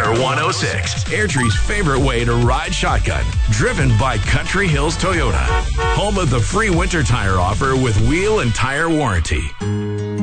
Power 106. Airdrie's favorite way to ride shotgun. Driven by Country Hills Toyota. Home of the free winter tire offer with wheel and tire warranty.